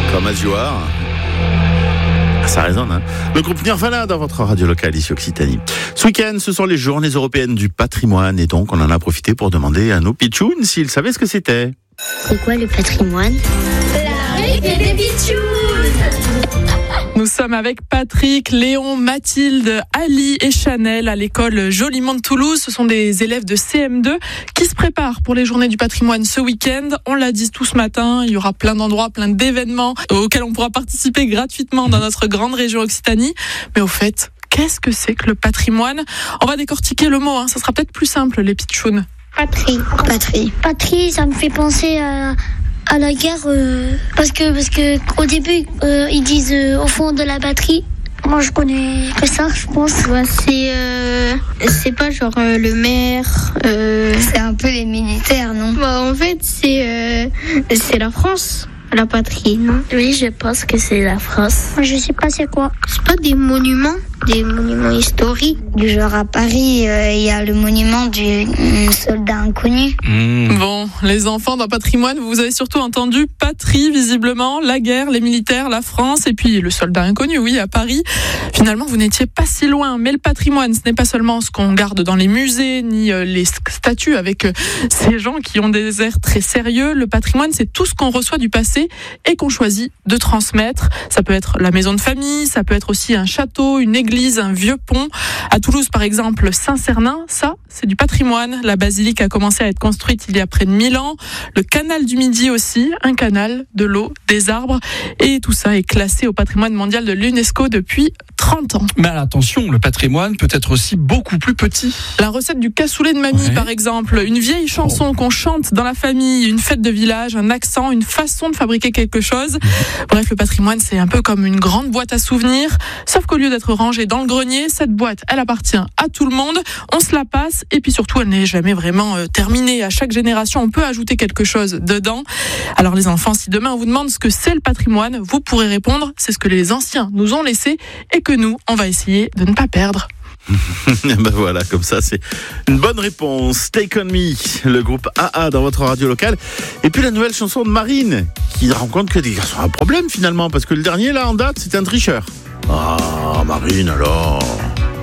Comme As You Are. Ça résonne, hein. Le groupe Nirvana dans votre radio locale ici Occitanie. Ce week-end, ce sont les journées européennes du patrimoine et donc on en a profité pour demander à nos pitchouns s'ils savaient ce que c'était. C'est quoi le patrimoine? La règle des pitchouns. Nous sommes avec Patrick, Léon, Mathilde, Ali et Chanel à l'école Joliment de Toulouse. Ce sont des élèves de CM2 qui se préparent pour les journées du patrimoine ce week-end. On l'a dit tout ce matin, il y aura plein d'endroits, plein d'événements auxquels on pourra participer gratuitement dans notre grande région Occitanie. Mais au fait, qu'est-ce que c'est que le patrimoine? On va décortiquer le mot, ça sera peut-être plus simple les pitchouns. Patrie, ça me fait penser à la guerre, parce que au début, ils disent au fond de la batterie. Moi, je connais que ça, je pense. Ouais, c'est pas genre le maire. C'est un peu les militaires, non? En fait, c'est la France. La patrie, non? Oui, je pense que c'est la France. Je sais pas c'est quoi. C'est pas des monuments historiques. Du genre à Paris, il y a le monument du soldat inconnu. Bon, les enfants dans patrimoine, vous avez surtout entendu patrie, visiblement, la guerre, les militaires, la France, et puis le soldat inconnu, oui, à Paris. Finalement, vous n'étiez pas si loin, mais le patrimoine, ce n'est pas seulement ce qu'on garde dans les musées, ni les statues avec ces gens qui ont des airs très sérieux. Le patrimoine, c'est tout ce qu'on reçoit du passé et qu'on choisit de transmettre. Ça peut être la maison de famille, ça peut être aussi un château, une église, un vieux pont. À Toulouse, par exemple, Saint-Cernin, ça, c'est du patrimoine. La basilique a commencé à être construite il y a près de 1000 ans. Le canal du Midi aussi, un canal, de l'eau, des arbres. Et tout ça est classé au patrimoine mondial de l'UNESCO depuis 30 ans. Mais attention, le patrimoine peut être aussi beaucoup plus petit. La recette du cassoulet de mamie, par exemple. Une vieille chanson qu'on chante dans la famille, une fête de village, un accent, une façon de fabriquer quelque chose. Bref, le patrimoine, c'est un peu comme une grande boîte à souvenirs. Sauf qu'au lieu d'être rangée dans le grenier, cette boîte, elle appartient à tout le monde. On se la passe et puis surtout, elle n'est jamais vraiment terminée. À chaque génération, on peut ajouter quelque chose dedans. Alors les enfants, si demain on vous demande ce que c'est le patrimoine, vous pourrez répondre, c'est ce que les anciens nous ont laissé et que nous, on va essayer de ne pas perdre. Ben voilà, comme ça, c'est une bonne réponse. Take On Me, le groupe AA dans votre radio locale. Et puis la nouvelle chanson de Marine, qui rend compte que des garçons ont un problème finalement, parce que le dernier là en date, c'était un tricheur. Ah, Marine alors.